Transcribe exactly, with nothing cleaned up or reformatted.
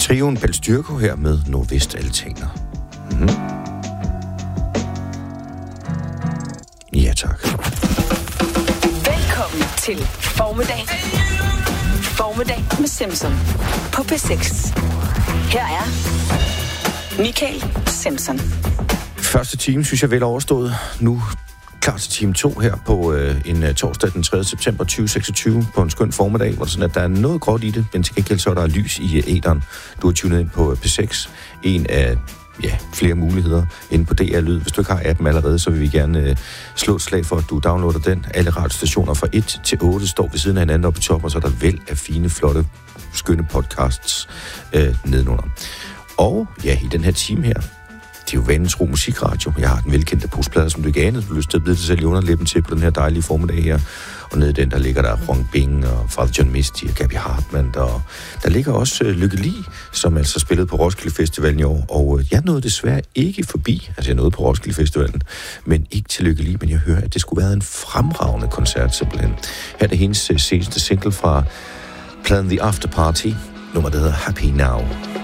Trioen Balstyrko her med Nordvest Altaner. Mm-hmm. Ja, tak. Velkommen til Formiddag. Formiddag med Simpson på P seks. Her er Michael Simpson. Første time synes jeg vel overstået. Nu klar til time to her på øh, en uh, torsdag den tredje september tyve seksogtyve på en skøn formiddag, hvor sådan, at der er noget gråt i det, men til gengæld så er der lys i uh, æteren. Du har tunet ind på uh, P seks. En af ja, flere muligheder inde på D R Lyd. Hvis du ikke har appen allerede, så vil vi gerne øh, slå et slag for, at du downloader den. Alle radiostationer fra et til otte står ved siden af hinanden oppe i toppen, og så er der væld af fine, flotte, skønne podcasts øh, nedenunder. Og ja, i den her time her, det er jo vanens ro musikradio. Jeg har den velkendte postplade, som du ikke anede. Du har lyst til at bide dig selv i underlæben til på den her dejlige formiddag her. Og nede i den, der ligger der Ron Bing og Father John Misty og Gabby Hartman. Og der ligger også uh, Lykke Li, som altså spillede på Roskilde Festivalen i år. Og uh, jeg nåede desværre ikke forbi. Altså, jeg nåede på Roskilde Festivalen, men ikke til Lykke Li. Men jeg hører, at det skulle være en fremragende koncert, simpelthen. Her er det hendes uh, seneste single fra pladen The After Party. Nummer, der hedder Happy Now.